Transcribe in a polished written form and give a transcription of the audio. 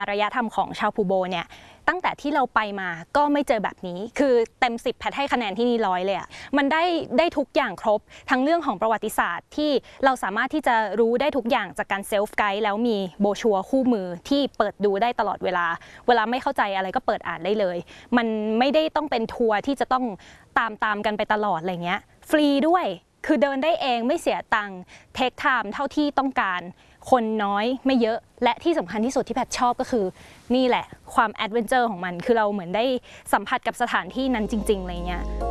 อารยธรรมของชาวพูโบเนี่ยตั้งแต่ที่เราไปมาก็ไม่เจอแบบนี้คือเต็ม10แพทให้คะแนนที่นี่100เลยอ่ะมันได้ทุกอย่างครบทั้งเรื่องของประวัติศาสตร์ที่เราสามารถที่จะรู้ได้ทุกอย่างจากการเซลฟ์ไกด์แล้วมีโบชัวร์คู่มือที่เปิดดูได้ตลอดเวลาไม่เข้าใจอะไรก็เปิดอ่านได้เลยมันไม่ได้ต้องเป็นทัวร์ที่จะต้องตามกันไปตลอดอะไรเงี้ยฟรีด้วยคือเดินได้เองไม่เสียตังค์เทคไทม์เท่าที่ต้องการคนน้อยไม่เยอะและที่สำคัญที่สุดที่แพทชอบก็คือนี่แหละความแอดเวนเจอร์ของมันคือเราเหมือนได้สัมผัสกับสถานที่นั้นจริงๆอะไรเงี้ย